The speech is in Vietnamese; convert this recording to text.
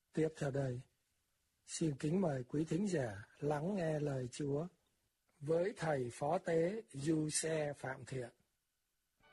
Tiếp theo đây, xin kính mời quý thính giả lắng nghe lời Chúa với thầy phó tế Du Xe Phạm Thiện.